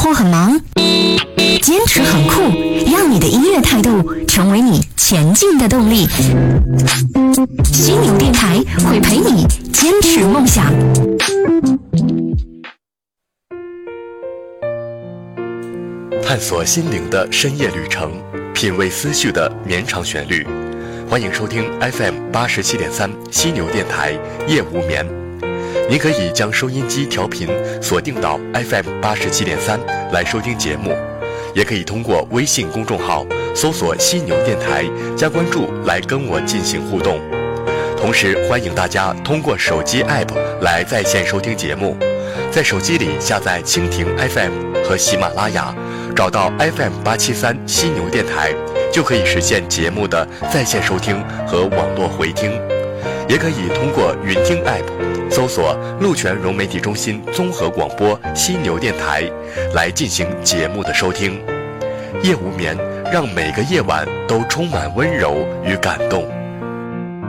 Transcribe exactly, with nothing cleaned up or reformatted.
活很忙，坚持很酷，让你的音乐态度成为你前进的动力。犀牛电台会陪你坚持梦想。 探索心灵的深夜旅程，品味思绪的绵长旋律。欢迎收听 F M 八十七点三犀牛电台夜无眠。您可以将收音机调频锁定到 F M 八十七点三来收听节目，也可以通过微信公众号搜索犀牛电台加关注来跟我进行互动。同时欢迎大家通过手机 App 来在线收听节目，在手机里下载蜻蜓 F M 和喜马拉雅，找到 F M 八七三犀牛电台，就可以实现节目的在线收听和网络回听。也可以通过云听 App 搜索鹿泉融媒体中心综合广播犀牛电台来进行节目的收听。夜无眠，让每个夜晚都充满温柔与感动。